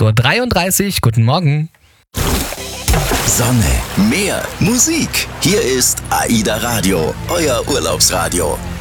6:33 Uhr. Guten Morgen. Sonne, Meer, Musik. Hier ist AIDA Radio, euer Urlaubsradio.